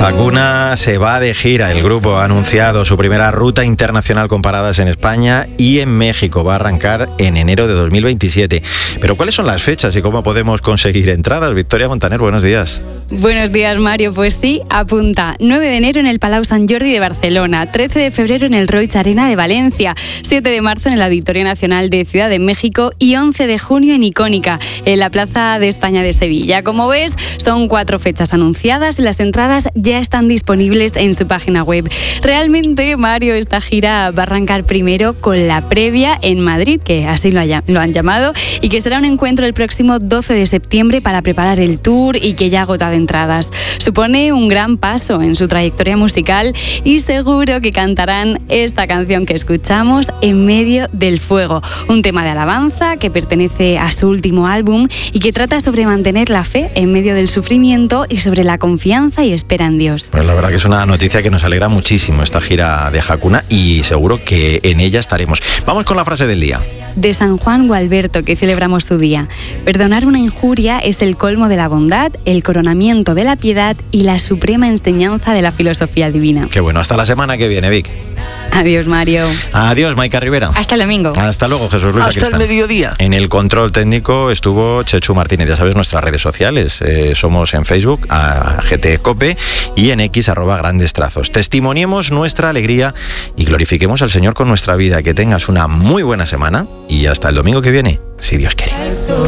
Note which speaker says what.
Speaker 1: Hakuna se va de gira. El grupo ha anunciado su primera ruta internacional con paradas en España y en México. Va a arrancar en enero de 2027. Pero ¿cuáles son las fechas y cómo podemos conseguir entradas? Victoria Montaner, buenos días.
Speaker 2: Buenos días, Mario. Pues sí, apunta. 9 de enero en el Palau Sant Jordi de Barcelona, 13 de febrero en el Roig Arena de Valencia, 7 de marzo en el Auditorio Nacional de Ciudad de México y 11 de junio en Icónica, en la Plaza de España de Sevilla. Como ves, son 4 fechas anunciadas y las entradas ya están disponibles en su página web. Realmente, Mario, esta gira va a arrancar primero con la previa en Madrid, que así lo han llamado, y que será un encuentro el próximo 12 de septiembre para preparar el tour y que ya ha agotado entradas. Supone un gran paso en su trayectoria musical y seguro que cantarán esta canción que escuchamos, En medio del fuego, un tema de alabanza que pertenece a su último álbum y que trata sobre mantener la fe en medio del sufrimiento y sobre la confianza y espera en Dios.
Speaker 1: Pues la verdad que es una noticia que nos alegra muchísimo, esta gira de Hakuna, y seguro que en ella estaremos. Vamos con la frase del día.
Speaker 2: De San Juan Gualberto, que celebramos su día. Perdonar una injuria es el colmo de la bondad, el coronamiento de la piedad y la suprema enseñanza de la filosofía divina.
Speaker 1: Qué bueno, hasta la semana que viene, Vic.
Speaker 2: Adiós, Mario.
Speaker 1: Adiós, Maika Rivera.
Speaker 2: Hasta el domingo.
Speaker 1: Hasta luego, Jesús Luis.
Speaker 3: Hasta el mediodía.
Speaker 1: En el control técnico estuvo Chechu Martínez. Ya sabes, nuestras redes sociales. Somos en Facebook, a GT Cope, y en X, @Grandes Trazos. Testimoniemos nuestra alegría y glorifiquemos al Señor con nuestra vida. Que tengas una muy buena semana y hasta el domingo que viene, si Dios quiere.